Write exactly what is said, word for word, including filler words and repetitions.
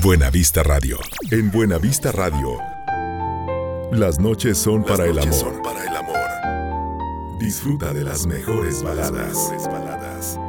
Buenavista Radio. En Buenavista Radio, las noches son para el amor. Disfruta de las mejores baladas.